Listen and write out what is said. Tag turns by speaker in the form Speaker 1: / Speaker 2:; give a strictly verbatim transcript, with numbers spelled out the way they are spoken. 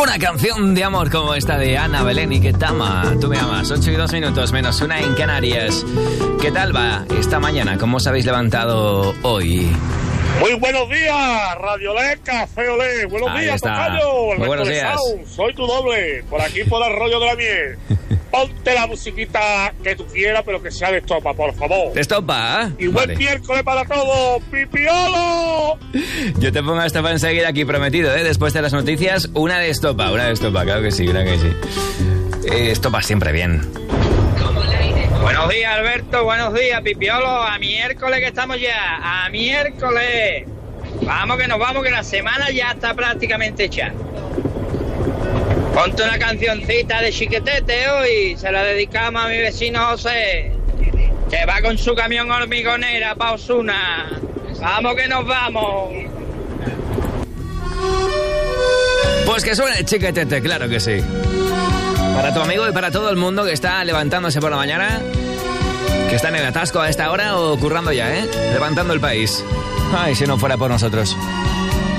Speaker 1: Una canción de amor como esta de Ana Belén y que Tama. Tú me amas. ocho y dos minutos menos una en Canarias. ¿Qué tal va esta mañana? ¿Cómo os habéis levantado hoy?
Speaker 2: Muy buenos días, Radiolé, Café Olé. Buenos
Speaker 1: Ahí
Speaker 2: días,
Speaker 1: está.
Speaker 2: tocayo.
Speaker 1: Muy buenos días.
Speaker 2: Sound. Soy tu doble, por aquí por el rollo de la miel. Ponte la musiquita que tú quieras, pero que sea de estopa, por favor.
Speaker 1: ¿De estopa? ¿Eh?
Speaker 2: Y buen
Speaker 1: Vale.
Speaker 2: miércoles para todos, pipiolo.
Speaker 1: Yo te pongo a estopa enseguida aquí prometido, ¿eh? Después de las noticias, una de estopa, una de estopa, claro que sí, claro que sí. Eh, estopa siempre bien.
Speaker 3: Buenos días, Alberto, buenos días, Pipiolo, a miércoles que estamos ya, a miércoles. Vamos que nos vamos, que la semana ya está prácticamente hecha. Ponte una cancioncita de Chiquetete hoy, se la dedicamos a mi vecino José, que va con su camión hormigonera pa' Osuna. Vamos que nos vamos.
Speaker 1: Pues que suene Chiquetete, claro que sí. Para tu amigo y para todo el mundo que está levantándose por la mañana, que está en el atasco a esta hora o currando ya, ¿eh? Levantando el país. Ay, si no fuera por nosotros.